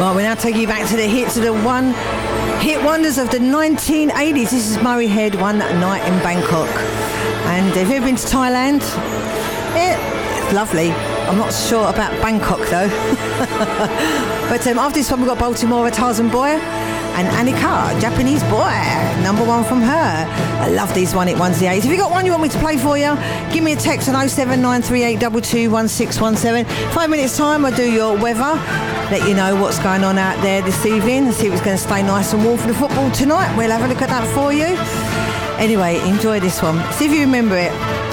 Well, we now take you back to the hits of the one hit wonders of the 1980s. This is Murray Head, One Night in Bangkok. And have you ever been to Thailand? It's lovely. I'm not sure about Bangkok though. But after this one we've got Baltimore, a Tarzan Boy, and Annika, Japanese Boy, number one from her. I love these one hit ones, the 80s. If you got one you want me to play for you, give me a text on 07938221617. 5 minutes time I'll do your weather, let you know what's going on out there this evening, and see if it's going to stay nice and warm for the football tonight. We'll have a look at that for you. Anyway, enjoy this one. See if you remember it.